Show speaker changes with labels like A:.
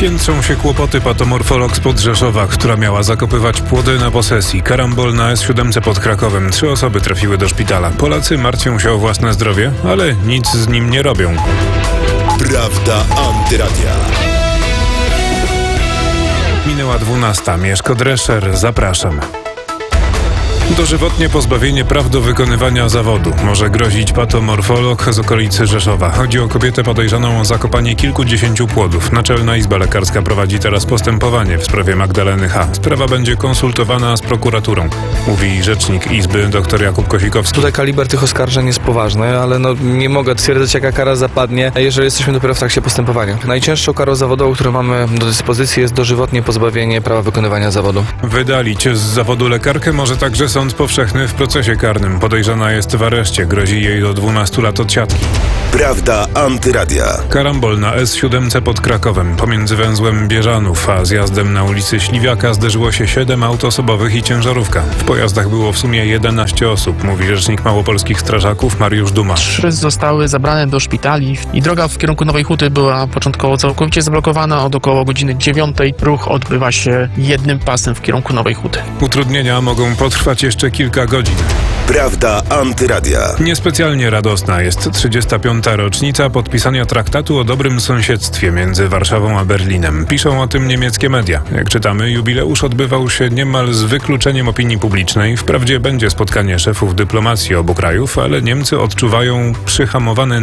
A: Piętrzą się kłopoty patomorfolog spod Rzeszowa, która miała zakopywać płody na posesji. Karambol na S7 pod Krakowem. 3 osoby trafiły do szpitala. Polacy martwią się o własne zdrowie, ale nic z nim nie robią.
B: Prawda Antyradia.
A: Minęła 12. Mieszko Drescher, zapraszam. Dożywotnie pozbawienie praw do wykonywania zawodu może grozić patomorfolog z okolicy Rzeszowa. Chodzi o kobietę podejrzaną o zakopanie kilkudziesięciu płodów. Naczelna Izba Lekarska prowadzi teraz postępowanie w sprawie Magdaleny H. Sprawa będzie konsultowana z prokuraturą, mówi rzecznik Izby dr Jakub Kosikowski.
C: Tutaj kaliber tych oskarżeń jest poważny, ale nie mogę twierdzić, jaka kara zapadnie, jeżeli jesteśmy dopiero w trakcie postępowania. Najcięższą karą zawodową, którą mamy do dyspozycji, jest dożywotnie pozbawienie prawa wykonywania zawodu.
A: Wydalić z zawodu lekarkę może także sąd powszechny w procesie karnym. Podejrzana jest w areszcie. Grozi jej do 12 lat odsiadki.
B: Prawda Antyradia.
A: Karambol na S7 pod Krakowem. Pomiędzy węzłem Bieżanów a zjazdem na ulicy Śliwiaka zderzyło się 7 aut osobowych i ciężarówka. W pojazdach było w sumie 11 osób, mówi rzecznik małopolskich strażaków Mariusz Duma.
D: 3 zostały zabrane do szpitali i droga w kierunku Nowej Huty była początkowo całkowicie zablokowana. Od około godziny 9 ruch odbywa się jednym pasem w kierunku Nowej Huty.
A: Utrudnienia mogą potrwać jeszcze kilka godzin.
B: Prawda Antyradia.
A: Niespecjalnie radosna jest 35. rocznica podpisania traktatu o dobrym sąsiedztwie między Warszawą a Berlinem. Piszą o tym niemieckie media. Jak czytamy, jubileusz odbywał się niemal z wykluczeniem opinii publicznej. Wprawdzie będzie spotkanie szefów dyplomacji obu krajów, ale Niemcy odczuwają przyhamowany